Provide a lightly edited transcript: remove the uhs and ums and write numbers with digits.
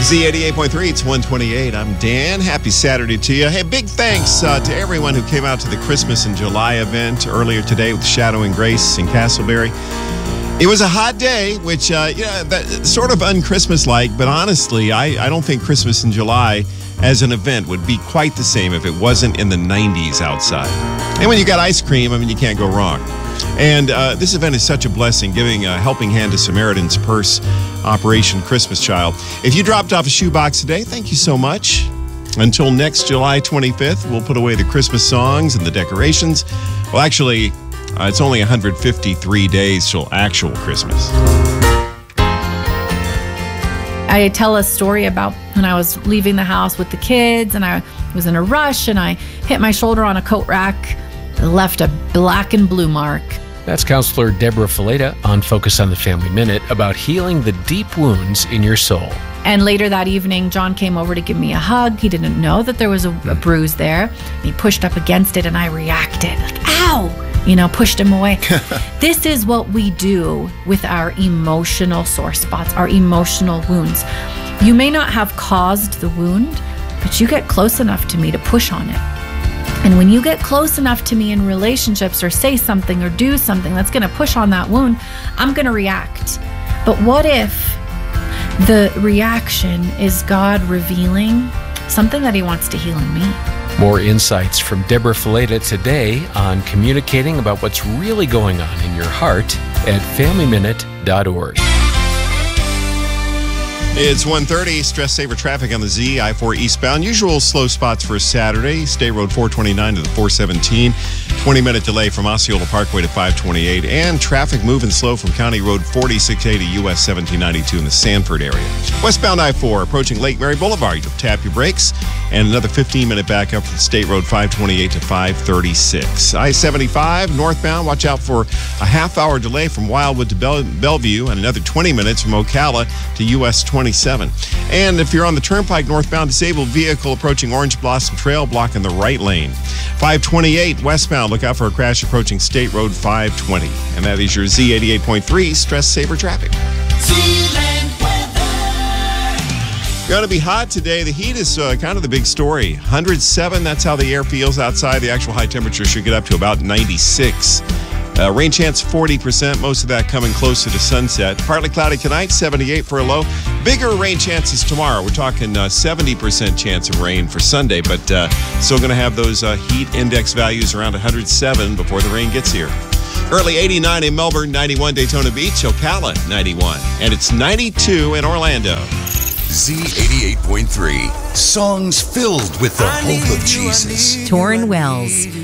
Z88.3, it's 128. I'm Dan. Happy Saturday to you. Hey, big thanks to everyone who came out to the Christmas in July event earlier today with Shadow and Grace in Castleberry. It was a hot day, which, that's sort of un-Christmas-like, but honestly, I don't think Christmas in July as an event would be quite the same if it wasn't in the 90s outside. And when you got ice cream, I mean, you can't go wrong. And this event is such a blessing, giving a helping hand to Samaritan's Purse, Operation Christmas Child. If you dropped off a shoebox today, thank you so much. Until next July 25th, we'll put away the Christmas songs and the decorations. Well, actually, it's only 153 days till actual Christmas. I tell a story about when I was leaving the house with the kids and I was in a rush and I hit my shoulder on a coat rack, left a black and blue mark. That's Counselor Deborah Fileta on Focus on the Family Minute about healing the deep wounds in your soul. And later that evening, John came over to give me a hug. He didn't know that there was a bruise there. He pushed up against it and I reacted like, ow! Pushed him away. This is what we do with our emotional sore spots, our emotional wounds. You may not have caused the wound, but you get close enough to me to push on it. And when you get close enough to me in relationships or say something or do something that's going to push on that wound, I'm going to react. But what if the reaction is God revealing something that he wants to heal in me? More insights from Deborah Fileta today on communicating about what's really going on in your heart at FamilyMinute.org. It's 1:30. Stress saver traffic on the Z, I-4 eastbound. Usual slow spots for Saturday. State Road 429 to the 417. 20-minute delay from Osceola Parkway to 528. And traffic moving slow from County Road 46A to US 1792 in the Sanford area. Westbound I-4 approaching Lake Mary Boulevard. You'll tap your brakes. And another 15-minute backup from State Road 528 to 536. I-75 northbound. Watch out for a half-hour delay from Wildwood to Bellevue and another 20 minutes from Ocala to US 27. And if you're on the Turnpike northbound, disabled vehicle approaching Orange Blossom Trail, blocking the right lane. 528 westbound, look out for a crash approaching State Road 520. And that is your Z88.3 Stress Saver Traffic. Going to be hot today. The heat is kind of the big story. 107, that's how the air feels outside. The actual high temperature should get up to about 96. Rain chance 40%, most of that coming closer to sunset. Partly cloudy tonight, 78 for a low. Bigger rain chances tomorrow. We're talking 70% chance of rain for Sunday, but still going to have those heat index values around 107 before the rain gets here. Early 89 in Melbourne, 91 Daytona Beach, Ocala 91, and it's 92 in Orlando. Z88.3, songs filled with the hope of Jesus. Torrin Wells.